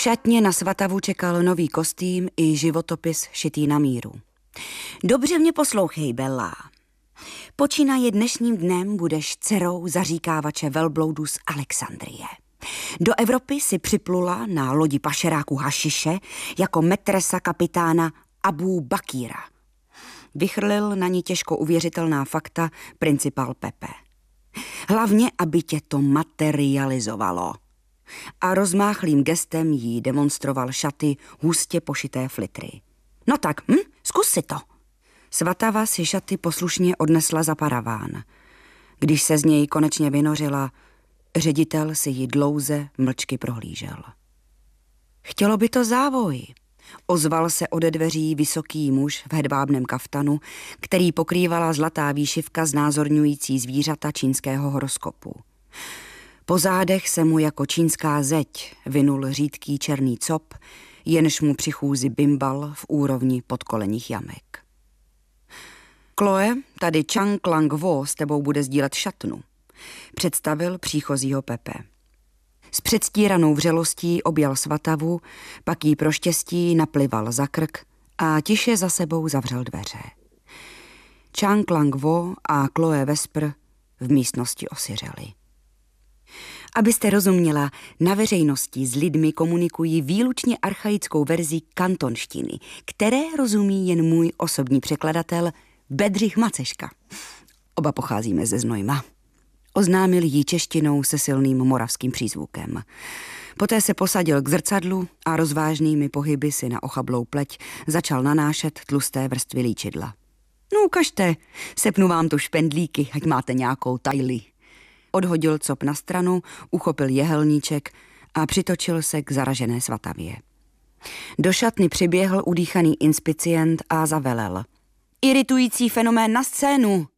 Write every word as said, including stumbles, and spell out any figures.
šatně na Svatavu čekal nový kostým i životopis šitý na míru. Dobře mě poslouchej, Bella. Počínaje dnešním dnem budeš dcerou zaříkávače velbloudů z Alexandrie. Do Evropy si připlula na lodi pašeráku hašiše jako metresa kapitána Abu Bakíra. Vychrlil na ní těžko uvěřitelná fakta principál Pepe. Hlavně, aby tě to materializovalo. A rozmáchlým gestem jí demonstroval šaty hustě pošité flitry. No tak, hm, zkus si to. Svatava si šaty poslušně odnesla za paraván. Když se z něj konečně vynořila, ředitel si ji dlouze mlčky prohlížel. Chtělo by to závoj. Ozval se ode dveří vysoký muž v hedvábném kaftanu, který pokrývala zlatá výšivka znázorňující zvířata čínského horoskopu. Po zádech se mu jako čínská zeď vynul řídký černý cop, jenž mu při chůzi bimbal v úrovni podkolenních jamek. Chloe, tady Chang Lang Vo s tebou bude sdílet šatnu, představil příchozího Pepe. S předstíranou vřelostí objal Svatavu, pak jí pro štěstí naplival za krk a tiše za sebou zavřel dveře. Chang Lang Vo a Chloe Vesper v místnosti osiřeli. Abyste rozuměla, na veřejnosti s lidmi komunikují výlučně archaickou verzi kantonštiny, které rozumí jen můj osobní překladatel Bedřich Maceška. Oba pocházíme ze Znojma. Oznámil jí češtinou se silným moravským přízvukem. Poté se posadil k zrcadlu a rozvážnými pohyby si na ochablou pleť začal nanášet tlusté vrstvy líčidla. No ukažte, sepnu vám tu špendlíky, ať máte nějakou tajli. Odhodil cop na stranu, uchopil jehelníček a přitočil se k zaražené Svatavě. Do šatny přiběhl udýchaný inspicient a zavelel. Iritující fenomén na scénu.